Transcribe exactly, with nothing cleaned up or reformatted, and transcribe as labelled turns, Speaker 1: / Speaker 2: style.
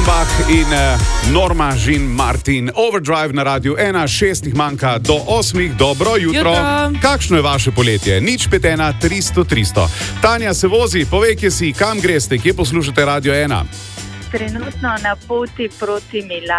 Speaker 1: Offenbach in uh, Norma Jean Martin. Overdrive na Radiu ena, šestih manjka do osmih. Dobro jutro.
Speaker 2: Jutro.
Speaker 1: Kakšno je vaše poletje? Nič pet ena tristo tristo. Tanja se vozi, povej, kje si, kam greste, kje poslušate Radio ena?
Speaker 3: Trenutno na poti proti Milanu.